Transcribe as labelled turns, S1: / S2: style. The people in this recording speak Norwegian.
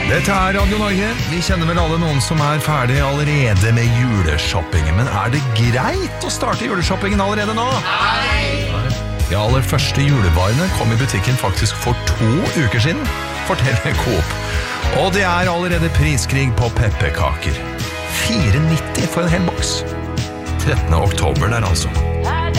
S1: Dette Radio Norge. Vi kjenner vel alle noen som ferdig allerede med juleshoppingen. Men det greit å starte juleshoppingen allerede nå? Nei! De aller første julevarene kom i butikken faktisk for 2 uker siden, forteller Coop. Og det allerede priskrig på pepperkaker. 4,90 for en hel boks. 13. oktober der altså.